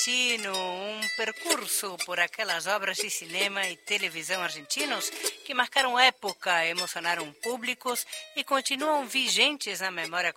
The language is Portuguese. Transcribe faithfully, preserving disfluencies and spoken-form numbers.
Argentino, um percurso por aquelas obras de cinema e televisão argentinos que marcaram época, emocionaram públicos e continuam vigentes na memória